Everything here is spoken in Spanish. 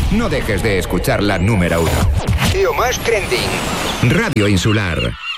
no dejes de escuchar la número 1. Lo más trending. Radio Insular.